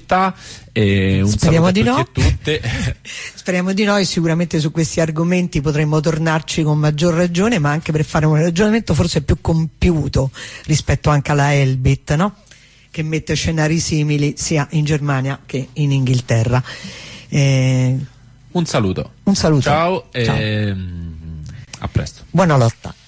città. Un Speriamo saluto a tutti di no. e tutte. Speriamo di no, e sicuramente su questi argomenti potremmo tornarci con maggior ragione, ma anche per fare un ragionamento forse più compiuto rispetto anche alla Elbit, no? Che mette scenari simili sia in Germania che in Inghilterra. Un saluto. Un saluto. Ciao. Ciao. A presto. Buona lotta.